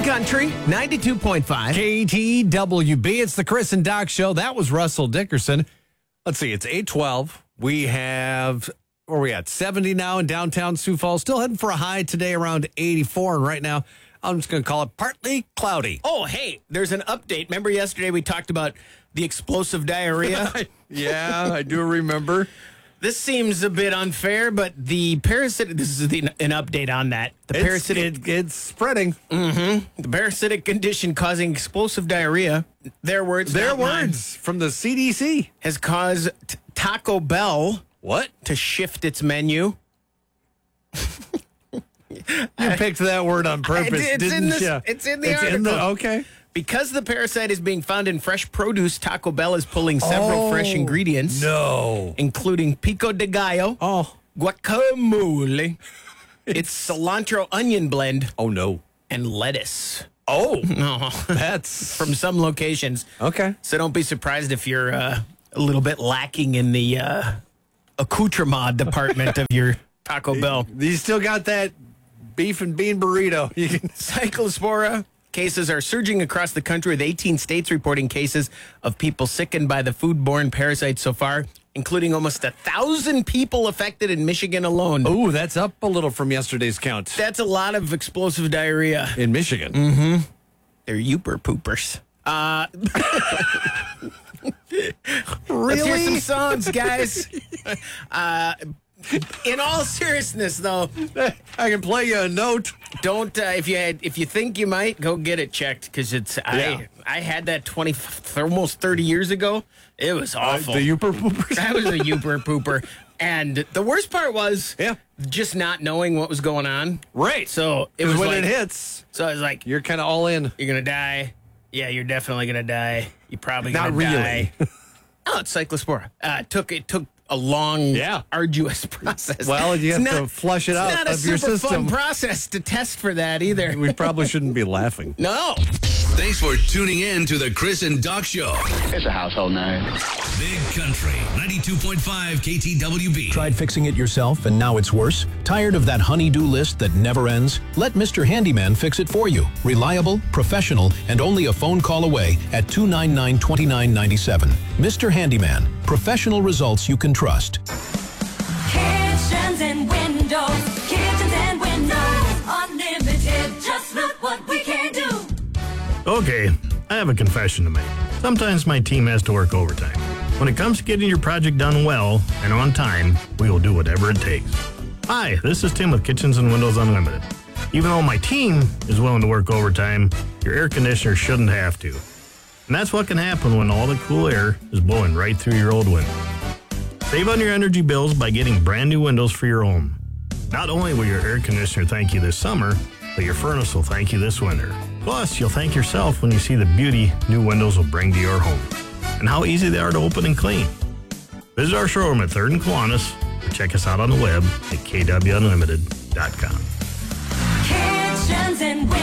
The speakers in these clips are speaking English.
Big Country, 92.5. KTWB. It's the Chris and Doc Show. That was Russell Dickerson. Let's see. It's 8:12. We have, where are we at? 70 now in downtown Sioux Falls. Still heading for a high today around 84. And right now, I'm just going to call it partly cloudy. Oh, hey, there's an update. Remember yesterday we talked about the explosive diarrhea? Yeah, I do remember. This seems a bit unfair, but the parasitic, this is an update on that. The parasitic, It's spreading. the parasitic condition causing explosive diarrhea, their words, Their not mine, words from the CDC. has caused Taco Bell What? to shift its menu. You picked that word on purpose, didn't you? It's in the article. Okay. Because the parasite is being found in fresh produce, Taco Bell is pulling several fresh ingredients, No. including pico de gallo, guacamole, it's cilantro onion blend, Oh, no. and lettuce. Oh, Oh, that's from some locations. okay. So don't be surprised if you're a little bit lacking in the accoutrement department of your Taco Bell. You still got that beef and bean burrito. You can Cyclospora cases are surging across the country, with 18 states reporting cases of people sickened by the foodborne parasite so far, including almost 1,000 people affected in Michigan alone. Oh, that's up a little from yesterday's count. That's a lot of explosive diarrhea. In Michigan. They're youper poopers. Really? Let's hear some songs, guys. In all seriousness, though, I can play you a note. don't if you think you might, go get it checked, because it's Yeah. I had that almost 30 years ago. It was awful. The Youper Poopers. I was a youper pooper. And the worst part was just not knowing what was going on. Right. So it was when like, it hits, so I was like, you're kind of all in. you're going to die. Yeah, you're definitely going to die. You're probably going Not to really. die. Oh, it's cyclospora. It took a long, arduous process. Well, you It's have to flush it out It's not a of your super system. fun process to test for that either. We probably shouldn't be laughing. No. Thanks for tuning in to the Chris and Doc Show. It's a household name. Big Country, 92.5 KTWB. Tried fixing it yourself and now it's worse? Tired of that honey-do list that never ends? Let Mr. Handyman fix it for you. Reliable, professional, and only a phone call away at 299-2997. Mr. Handyman. Professional results you can trust. Kitchens and windows, unlimited. Just look what we can do. Okay, I have a confession to make. Sometimes my team has to work overtime. When it comes to getting your project done well and on time, we will do whatever it takes. Hi, this is Tim with Kitchens and Windows Unlimited. Even though my team is willing to work overtime, your air conditioner shouldn't have to. And that's what can happen when all the cool air is blowing right through your old window. Save on your energy bills by getting brand new windows for your home. Not only will your air conditioner thank you this summer, but your furnace will thank you this winter. Plus, you'll thank yourself when you see the beauty new windows will bring to your home and how easy they are to open and clean. Visit our showroom at 3rd and Kiwanis or check us out on the web at kwunlimited.com. Kitchens and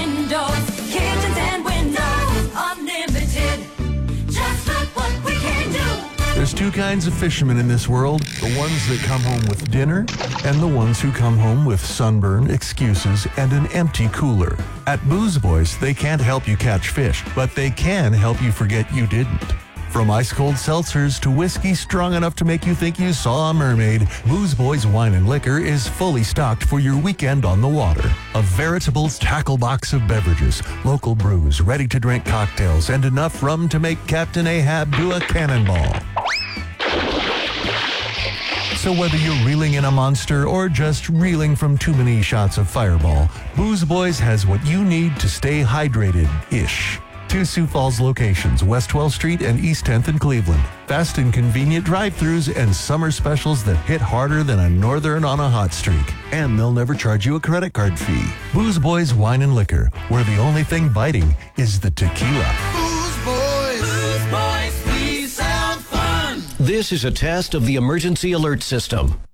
windows, unlimited. Just look what we can do. There's two kinds of fishermen in this world, the ones that come home with dinner and the ones who come home with sunburn, excuses, and an empty cooler. At Booze Boys, they can't help you catch fish, but they can help you forget you didn't. From ice-cold seltzers to whiskey strong enough to make you think you saw a mermaid, Booze Boys Wine and Liquor is fully stocked for your weekend on the water. A veritable tackle box of beverages, local brews, ready-to-drink cocktails, and enough rum to make Captain Ahab do a cannonball. So whether you're reeling in a monster or just reeling from too many shots of Fireball, Booze Boys has what you need to stay hydrated-ish. 2 Sioux Falls locations, West 12th Street and East 10th in Cleveland. Fast and convenient drive-thrus and summer specials that hit harder than a northern on a hot streak. And they'll never charge you a credit card fee. Booze Boys Wine and Liquor, where the only thing biting is the tequila. Booze Boys. Booze Boys, we sound fun. This is a test of the emergency alert system.